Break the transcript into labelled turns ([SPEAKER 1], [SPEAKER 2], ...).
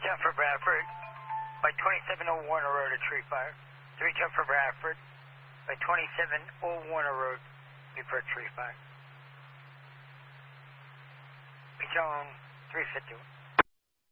[SPEAKER 1] 10 for Bradford by 2701 Warner Road, a tree fire. 310 for Bradford by 2701 Warner Road, report tree fire. Zone 351.